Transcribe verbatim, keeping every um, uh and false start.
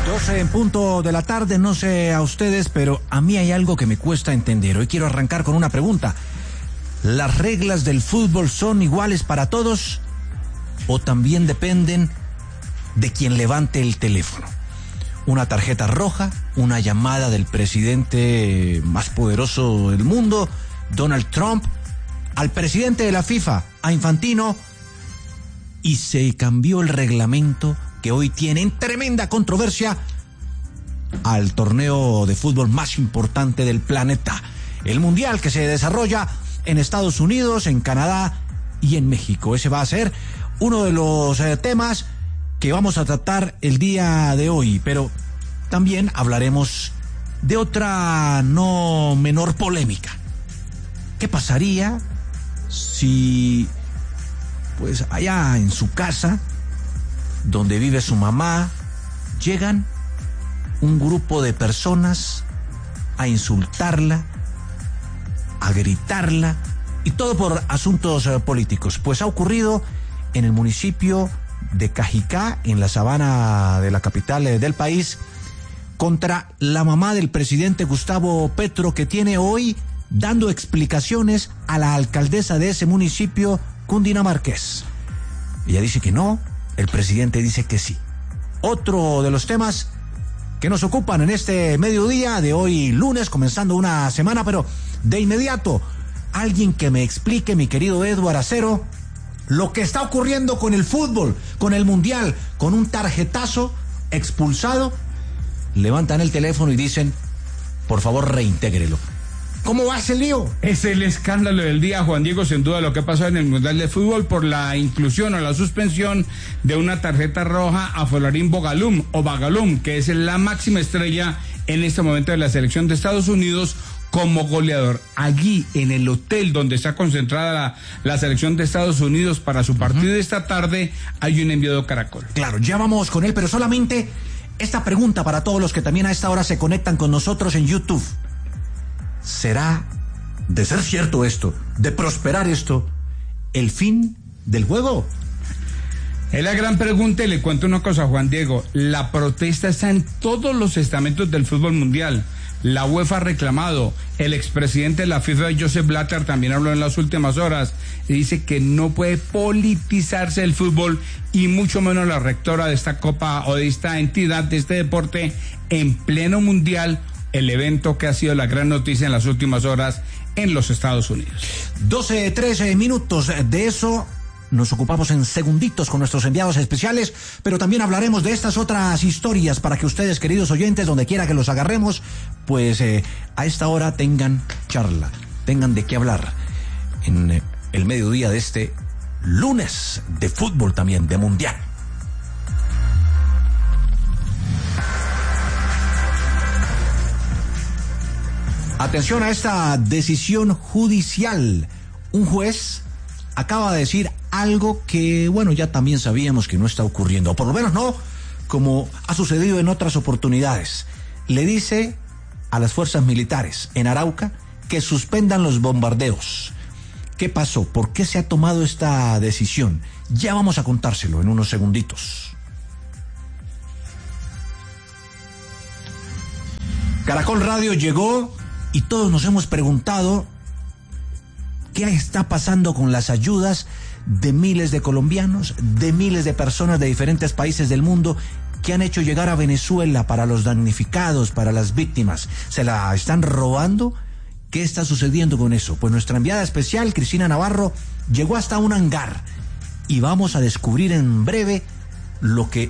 doce en punto de la tarde, no sé a ustedes, pero a mí hay algo que me cuesta entender. Hoy quiero arrancar con una pregunta. ¿Las reglas del fútbol son iguales para todos o también dependen de quien levante el teléfono? Una tarjeta roja, una llamada del presidente más poderoso del mundo, Donald Trump, al presidente de la FIFA, a Infantino, y se cambió el reglamento que hoy tiene en tremenda controversia al torneo de fútbol más importante del planeta, el Mundial, que se desarrolla en Estados Unidos, en Canadá y en México. Ese va a ser uno de los eh, temas que vamos a tratar el día de hoy, pero también hablaremos de otra no menor polémica. ¿Qué pasaría si, pues allá en su casa, donde vive su mamá, llegan un grupo de personas a insultarla, a gritarla, y todo por asuntos eh, políticos? Pues ha ocurrido en el municipio de Cajicá, en la sabana de la capital eh, del país, contra la mamá del presidente Gustavo Petro, que tiene hoy dando explicaciones a la alcaldesa de ese municipio cundinamarqués. Ella dice que no, el presidente dice que sí. Otro de los temas que nos ocupan en este mediodía de hoy lunes, comenzando una semana, pero de inmediato, alguien que me explique, mi querido Edward Acero, lo que está ocurriendo con el fútbol, con el mundial, con un tarjetazo expulsado, levantan el teléfono y dicen, por favor, reintégrelo. ¿Cómo va ese lío? Es el escándalo del día, Juan Diego, sin duda, lo que pasó en el Mundial de Fútbol por la inclusión o la suspensión de una tarjeta roja a Folarín Bogalum o Bagalum, que es la máxima estrella en este momento de la selección de Estados Unidos como goleador. Allí, en el hotel donde está concentrada la, la selección de Estados Unidos para su partido uh-huh. de esta tarde, hay un enviado Caracol. Claro, ya vamos con él, pero solamente esta pregunta para todos los que también a esta hora se conectan con nosotros en YouTube. ¿Será, de ser cierto esto, de prosperar esto, el fin del juego? Es la gran pregunta, y le cuento una cosa, Juan Diego. La protesta está en todos los estamentos del fútbol mundial. La UEFA ha reclamado, el expresidente de la FIFA, Joseph Blatter, también habló en las últimas horas y dice que no puede politizarse el fútbol, y mucho menos la rectora de esta copa o de esta entidad, de este deporte, en pleno mundial, el evento que ha sido la gran noticia en las últimas horas en los Estados Unidos. doce, trece minutos, de eso nos ocupamos en segunditos con nuestros enviados especiales, pero también hablaremos de estas otras historias para que ustedes, queridos oyentes, donde quiera que los agarremos, pues eh, a esta hora tengan charla, tengan de qué hablar en eh, el mediodía de este lunes de fútbol, también de mundial. Atención a esta decisión judicial. Un juez acaba de decir algo que, bueno, ya también sabíamos que no está ocurriendo, o por lo menos no como ha sucedido en otras oportunidades. Le dice a las fuerzas militares en Arauca que suspendan los bombardeos. ¿Qué pasó? ¿Por qué se ha tomado esta decisión? Ya vamos a contárselo en unos segunditos. Caracol Radio llegó y todos nos hemos preguntado qué está pasando con las ayudas de miles de colombianos, de miles de personas de diferentes países del mundo que han hecho llegar a Venezuela para los damnificados, para las víctimas. ¿Se la están robando? ¿Qué está sucediendo con eso? Pues nuestra enviada especial, Cristina Navarro, llegó hasta un hangar y vamos a descubrir en breve lo que